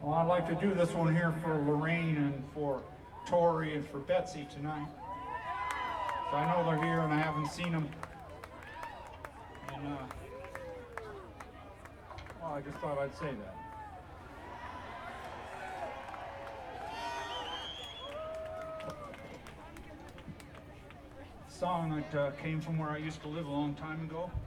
Well, I'd like to do this one here for Lorraine and for Tori and for Betsy tonight. So I know they're here and I haven't seen them. And, well, I just thought I'd say that. Song that came from where I used to live a long time ago.